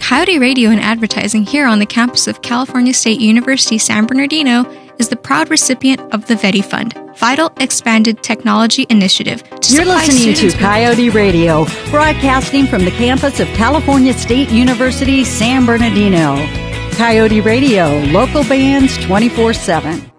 Coyote Radio and Advertising here on the campus of California State University, San Bernardino, is the proud recipient of the VETI Fund, Vital Expanded Technology Initiative. You're listening to Coyote Radio, broadcasting from the campus of California State University, San Bernardino. Coyote Radio, local bands 24/7.